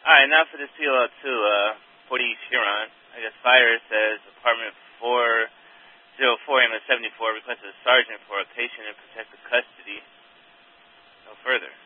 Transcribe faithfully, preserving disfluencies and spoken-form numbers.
All right, now for this P L two, uh, Port East Huron. I guess fire says apartment four oh four M S seventy-four requested a sergeant for a patient in protective custody. No further.